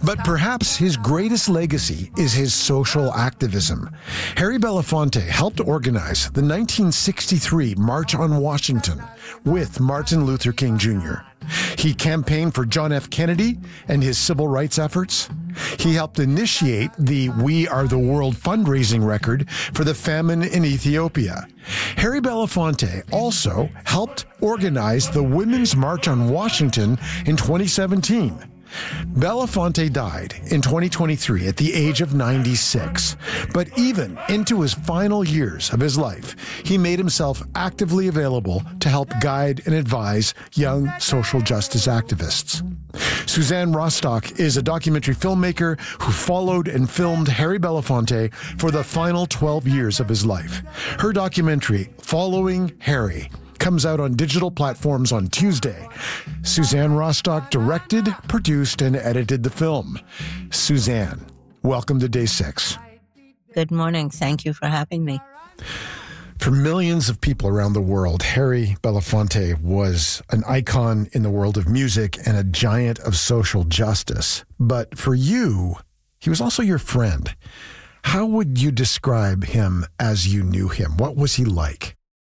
But perhaps his greatest legacy is his social activism. Harry Belafonte helped organize the 1963 March on Washington with Martin Luther King Jr. He campaigned for John F. Kennedy and his civil rights efforts. He helped initiate the We Are the World fundraising record for the famine in Ethiopia. Harry Belafonte also helped organize the Women's March on Washington in 2017. Belafonte died in 2023 at the age of 96. But even into his final years of his life, he made himself actively available to help guide and advise young social justice activists. Suzanne Rostock is a documentary filmmaker who followed and filmed Harry Belafonte for the final 12 years of his life. Her documentary, Following Harry, comes out on digital platforms on Tuesday. Suzanne Rostock directed, produced, and edited the film. Suzanne, welcome to Day 6. Good morning. Thank you for having me. For millions of people around the world, Harry Belafonte was an icon in the world of music and a giant of social justice. But for you, he was also your friend. How would you describe him as you knew him? What was he like?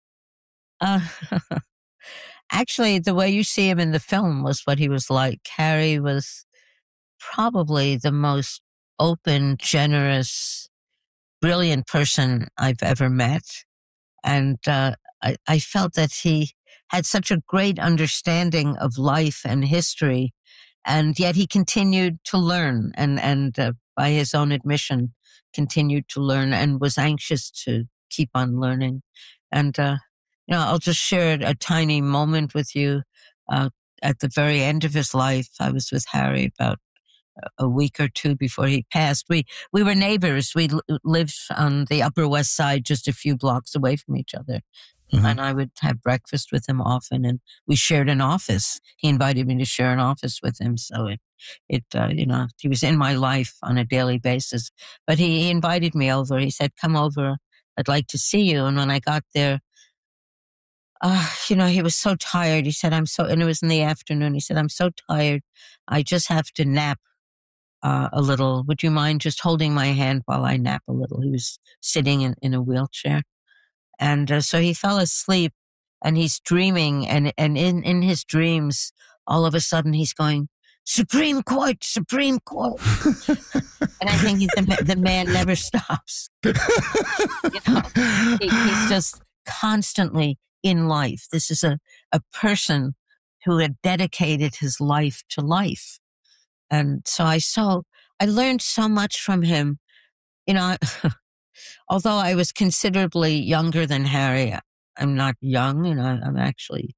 Actually, the way you see him in the film was what he was like. Harry was probably the most open, generous, brilliant person I've ever met. And I felt that he had such a great understanding of life and history, and yet he continued to learn and by his own admission, continued to learn and was anxious to keep on learning. And I'll just share a tiny moment with you. At the very end of his life, I was with Harry about a week or two before he passed. We were neighbors. We lived on the Upper West Side, just a few blocks away from each other. Mm-hmm. And I would have breakfast with him often, and we shared an office. He invited me to share an office with him, so he was in my life on a daily basis. But he invited me over. He said, "Come over. I'd like to see you." And when I got there, he was so tired. He said, and it was in the afternoon. He said, "I'm so tired. I just have to nap a little. Would you mind just holding my hand while I nap a little?" He was sitting in a wheelchair. And so he fell asleep, and he's dreaming. And in his dreams, all of a sudden he's going, "Supreme Court, Supreme Court." And I think the man never stops. He's just constantly in life. This is a person who had dedicated his life to life. And so I learned so much from him. Although I was considerably younger than Harry, I'm not young, I'm actually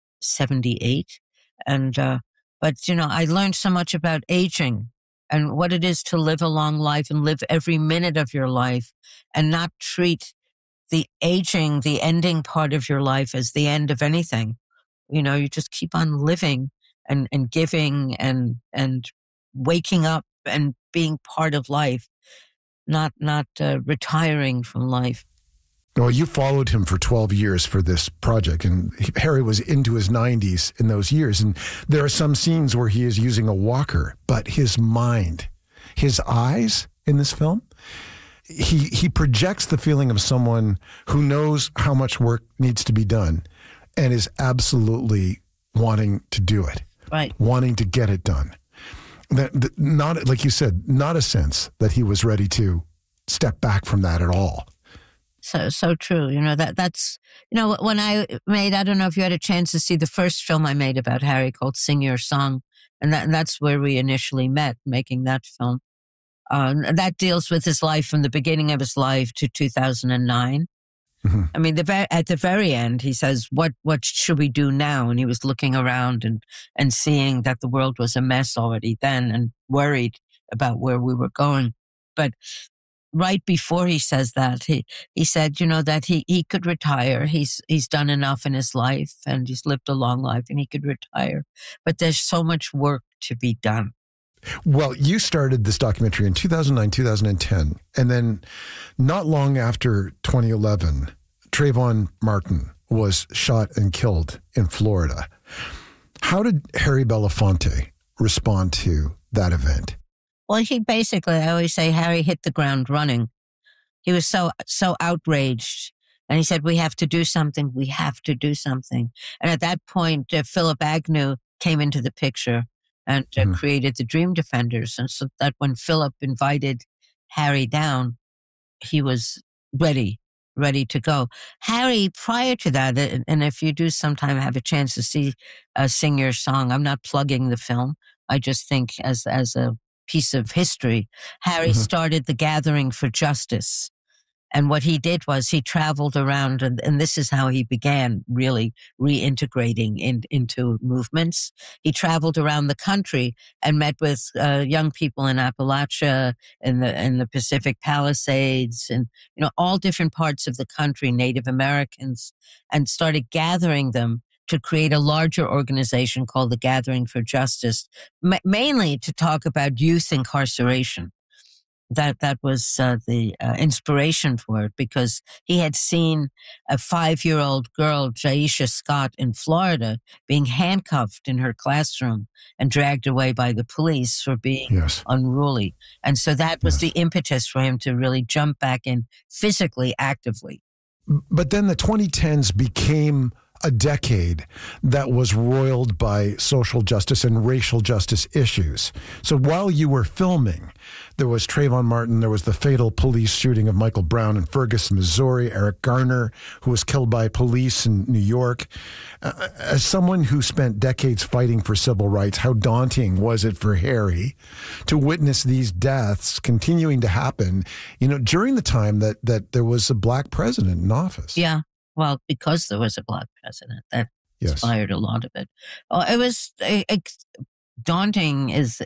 78. But I learned so much about aging and what it is to live a long life and live every minute of your life and not treat the aging, the ending part of your life as the end of anything. You just keep on living and giving and waking up and being part of life, not retiring from life. Well, you followed him for 12 years for this project, and Harry was into his 90s in those years. And there are some scenes where he is using a walker, but his mind, his eyes in this film, he projects the feeling of someone who knows how much work needs to be done and is absolutely wanting to do it, right? Wanting to get it done. That not, like you said, not a sense that he was ready to step back from that at all. So true. That's when I don't know if you had a chance to see the first film I made about Harry called Sing Your Song. And that's where we initially met, making that film. That deals with his life from the beginning of his life to 2009. Mm-hmm. I mean, at the very end, he says, what should we do now? And he was looking around and seeing that the world was a mess already then and worried about where we were going. But right before he says that, he said, that he could retire. He's done enough in his life and he's lived a long life and he could retire. But there's so much work to be done. Well, you started this documentary in 2009, 2010, and then not long after 2011, Trayvon Martin was shot and killed in Florida. How did Harry Belafonte respond to that event? Well, he basically, I always say, Harry hit the ground running. He was so outraged. And he said, we have to do something. We have to do something. And at that point, Philip Agnew came into the picture and created the Dream Defenders. And so that when Philip invited Harry down, he was ready to go. Harry, prior to that, and if you do sometime have a chance to see Sing Your Song, I'm not plugging the film. I just think as a piece of history, Harry started the Gathering for Justice. And what he did was he traveled around, and this is how he began really reintegrating into movements. He traveled around the country and met with young people in Appalachia, in the Pacific Palisades, and all different parts of the country, Native Americans, and started gathering them to create a larger organization called the Gathering for Justice, mainly to talk about youth incarceration. That was the inspiration for it, because he had seen a 5-year-old girl, Jaisha Scott, in Florida, being handcuffed in her classroom and dragged away by the police for being unruly. And so that was the impetus for him to really jump back in physically, actively. But then the 2010s became a decade that was roiled by social justice and racial justice issues. So while you were filming, there was Trayvon Martin, there was the fatal police shooting of Michael Brown in Ferguson, Missouri, Eric Garner, who was killed by police in New York. As someone who spent decades fighting for civil rights, how daunting was it for Harry to witness these deaths continuing to happen, during the time that there was a black president in office? Yeah. Well, because there was a black president, that inspired a lot of it. It was daunting is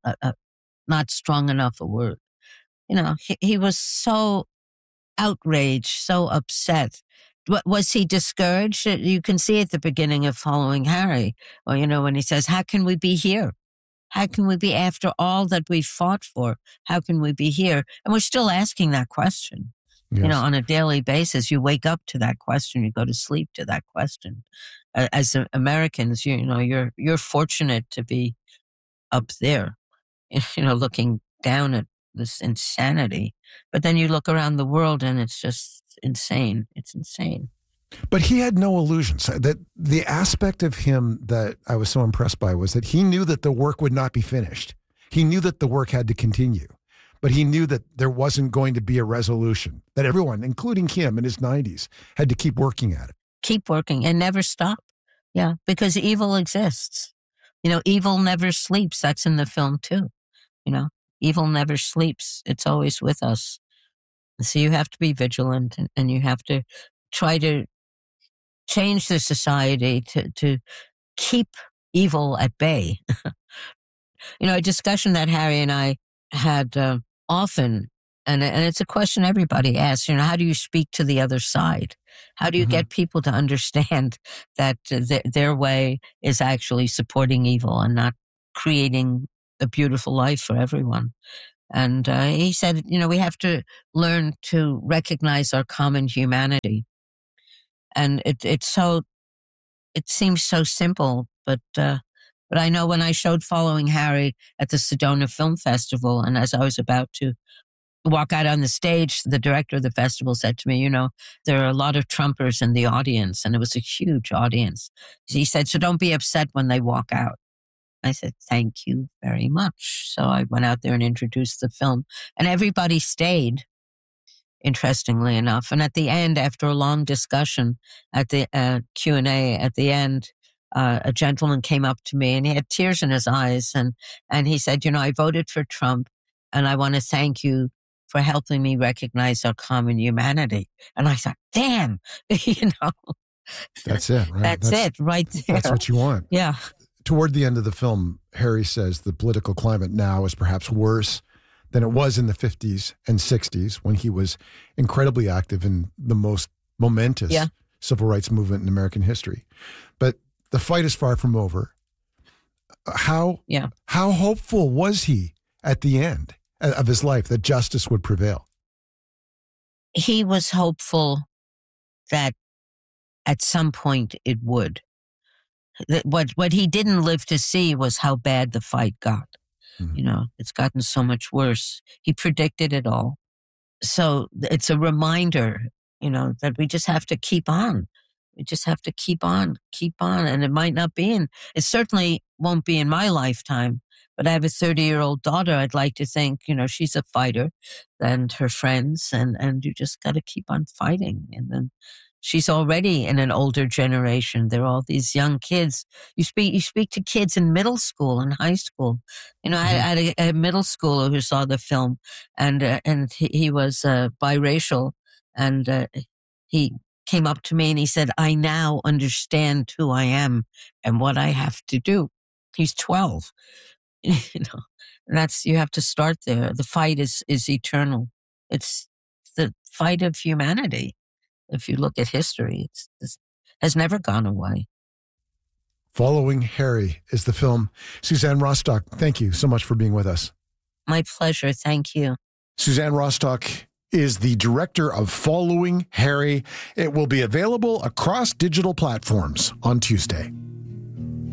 not strong enough a word. He was so outraged, so upset. Was he discouraged? You can see at the beginning of Following Harry, or when he says, "How can we be here? How can we be, after all that we fought for? How can we be here?" And we're still asking that question. On a daily basis, you wake up to that question, you go to sleep to that question. As Americans, you're fortunate to be up there, looking down at this insanity. But then you look around the world and it's just insane. It's insane. But he had no illusions. That the aspect of him that I was so impressed by was that he knew that the work would not be finished. He knew that the work had to continue. But he knew that there wasn't going to be a resolution, that everyone, including him in his 90s, had to keep working at it. Keep working and never stop. Yeah, because evil exists. Evil never sleeps. That's in the film too. Evil never sleeps. It's always with us. So you have to be vigilant, and you have to try to change the society to keep evil at bay. A discussion that Harry and I had often, and it's a question everybody asks, how do you speak to the other side? How do you get people to understand that their way is actually supporting evil and not creating a beautiful life for everyone? And he said, we have to learn to recognize our common humanity. And it seems so simple, but I know when I showed Following Harry at the Sedona Film Festival, and as I was about to walk out on the stage, the director of the festival said to me, there are a lot of Trumpers in the audience, and it was a huge audience. He said, so don't be upset when they walk out. I said, thank you very much. So I went out there and introduced the film, and everybody stayed, interestingly enough. And at the end, after a long discussion at the Q&A at the end, a gentleman came up to me and he had tears in his eyes. And he said, I voted for Trump, and I want to thank you for helping me recognize our common humanity. And I thought, damn, That's it, right? That's it right there. That's what you want. Yeah. Toward the end of the film, Harry says the political climate now is perhaps worse than it was in the 50s and 60s, when he was incredibly active in the most momentous civil rights movement in American history. But the fight is far from over. How hopeful was he at the end of his life that justice would prevail? He was hopeful that at some point it would. What he didn't live to see was how bad the fight got. You know, it's gotten so much worse. He predicted it all. So it's a reminder, you know, that we just have to keep on. We just have to keep on. And it might not be it certainly won't be in my lifetime, but I have a 30-year-old daughter. I'd like to think, you know, she's a fighter and her friends, and you just got to keep on fighting. And then she's already in an older generation. There are all these young kids. You speak to kids in middle school and high school. You know, I had a middle schooler who saw the film, and he was biracial, and he came up to me and he said, "I now understand who I am and what I have to do." He's 12. You know, and you have to start there. The fight is eternal. It's the fight of humanity. If you look at history, it has never gone away. Following Harry is the film. Suzanne Rostock, thank you so much for being with us. My pleasure. Thank you. Suzanne Rostock is the director of Following Harry. It will be available across digital platforms on Tuesday.